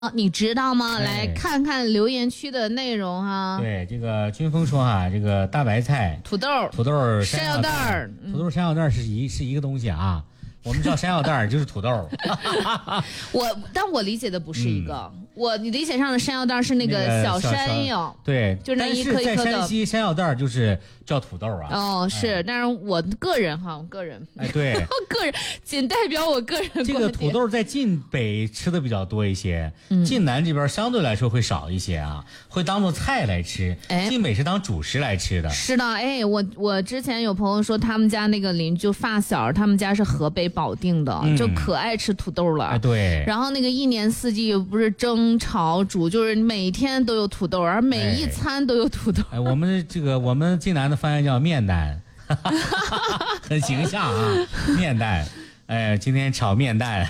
你知道吗？来看看留言区的内容哈。 对，这个军峰说哈，这个大白菜、 土豆、 山药蛋儿，土豆、山药蛋儿是一个东西啊。我们知道山药蛋儿就是土豆。 但我理解的不是一个，我理解上的山药蛋儿是那个小山药， 对， 就是那一颗一颗的。 但是在山西，山药蛋儿就是叫土豆啊。 哦，是，但是我个人， 哎，对， 个人仅代表我个人观点。 这个土豆在晋北吃的比较多一些，晋南这边相对来说会少一些啊，会当做菜来吃。晋北是当主食来吃的。 是的，哎，我之前有朋友说他们家那个邻居发小，他们家是河北保定的，就可爱吃土豆了。 哎，对。 然后那个一年四季不是蒸、炒、煮，就是每天都有土豆，而每一餐都有土豆。 哎，我们晋南的方言叫面蛋，很形象啊，面蛋。哎，今天炒面蛋。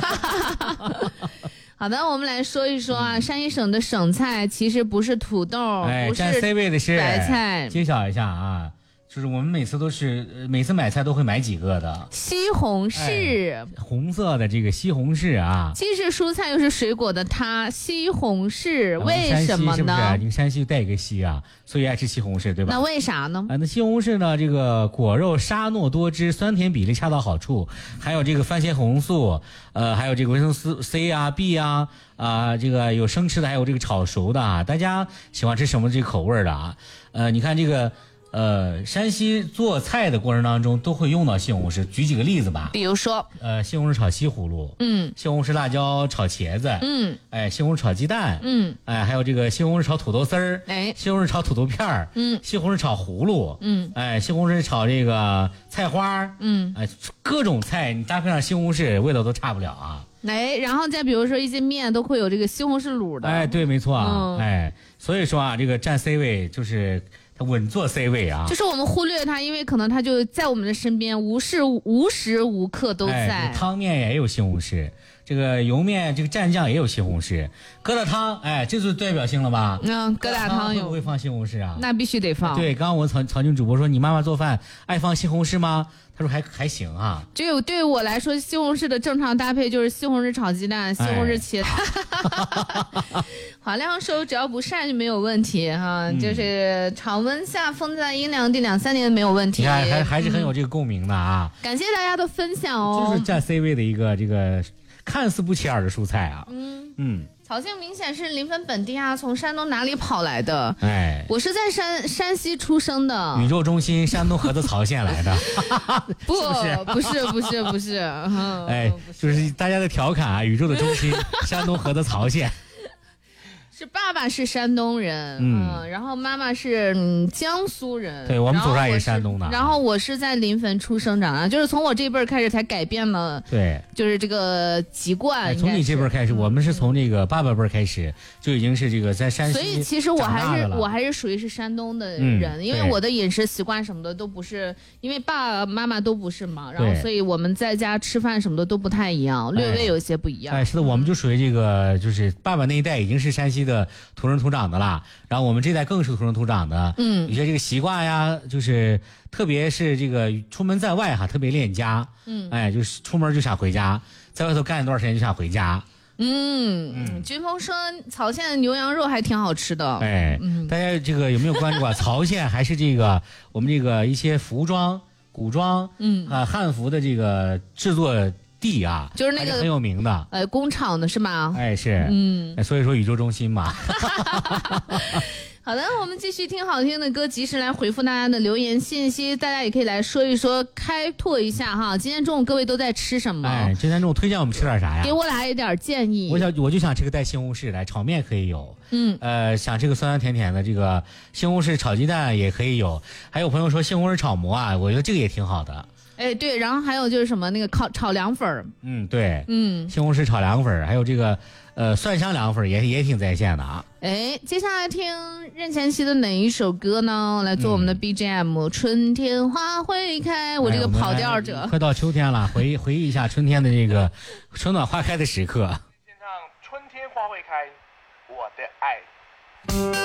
好的，我们来说一说啊，山西省的省菜其实不是土豆，不是占 C 位的是白菜。 揭晓一下啊。就是我们每次买菜都会买几个的西红柿， 红色的这个西红柿啊， 既是蔬菜又是水果的它，西红柿为什么呢？ 是不是？你们山西带一个西啊，所以爱吃西红柿，对吧？ 那为啥呢？ 那西红柿呢？这个果肉沙糯多汁，酸甜比例恰到好处，还有这个番茄红素，还有这个维生素 C 啊、B 啊，这个有生吃的，还有这个炒熟的啊。大家喜欢吃什么这个口味的啊？你看这个。山西做菜的过程当中都会用到西红柿，举几个例子吧。 比如说， 西红柿炒西葫芦，西红柿辣椒炒茄子，西红柿炒鸡蛋，还有这个西红柿炒土豆丝儿，西红柿炒土豆片儿，西红柿炒葫芦，西红柿炒这个菜花，各种菜你搭配上西红柿，味道都差不了啊。 然后再比如说一些面都会有这个西红柿卤的， 对，没错啊，所以说啊，这个占 C 位就是。它稳坐 C 位啊， 就是我们忽略它，因为可能它就在我们的身边，无时无刻都在。 汤面也有西红柿，这个油面这个蘸酱也有西红柿，疙瘩汤，这就是代表性了吧？ 疙瘩汤会不会放西红柿啊？ 那必须得放。 对，刚刚我曹军主播说，你妈妈做饭爱放西红柿吗？他说还行啊。 对于我来说，西红柿的正常搭配就是西红柿炒鸡蛋，西红柿切。华亮说只要不晒就没有问题哈，就是常温下风在阴凉地2-3年没有问题。 还是很有这个共鸣的啊。 感谢大家的分享哦。 就是占 C 位的一个这个看似不起眼的蔬菜啊。 曹庆明显是临汾本地啊，从山东哪里跑来的？我是在山西出生的。 宇宙中心山东菏泽曹县来的。 不是。 就是大家的调侃啊，宇宙的中心山东菏泽曹县。 是爸爸是山东人，然后妈妈是江苏人， 对，我们祖上也是山东的。 然后我是在临汾出生长大，就是从我这辈儿开始才改变了， 对， 就是这个籍贯。 从你这辈儿开始，我们是从这个爸爸辈儿开始就已经是这个在山西。 所以其实我还是属于是山东的人，因为我的饮食习惯什么的都不是，因为爸爸妈妈都不是嘛，然后所以我们在家吃饭什么的都不太一样，略微有些不一样。 是的，我们就属于这个，就是爸爸那一代已经是山西的土生土长的了，然后我们这代更是土生土长的，有些这个习惯呀，就是特别是这个出门在外哈，特别恋家，就是出门就想回家，在外头干一段时间就想回家。 军峰说曹县的牛羊肉还挺好吃的。 大家这个有没有关注啊？曹县还是这个我们这个一些服装、古装，汉服的这个制作地啊， 就是那个很有名的， 工厂的是吗？ 是，所以说宇宙中心嘛。 好的，我们继续听好听的歌，及时来回复大家的留言信息。大家也可以来说一说，开拓一下哈。今天中午各位都在吃什么？ 今天中午推荐我们吃点啥呀？ 给我来一点建议。 我就想吃个带西红柿的，炒面可以有。想吃个酸酸甜甜的，这个西红柿炒鸡蛋也可以有。还有朋友说西红柿炒馍啊，我觉得这个也挺好的。 对，然后还有就是什么那个炒凉粉儿。 对，西红柿炒凉粉儿，还有这个蒜香凉粉儿也挺在线的啊。 接下来听任贤齐的哪一首歌呢？来做我们的 BGM。春天花会开，我这个跑调者。 快到秋天了，回忆一下春天的这个春暖花开的时刻。 先唱春天花会开，我的爱。